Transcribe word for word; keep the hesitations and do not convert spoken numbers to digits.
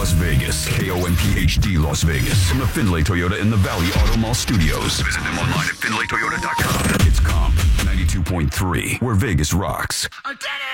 Las Vegas. K O M P H D Las Vegas. From the Findlay Toyota in the Valley Auto Mall Studios. Visit them online at Findlay Toyota dot com. It's Comp ninety-two point three, where Vegas rocks. I did it!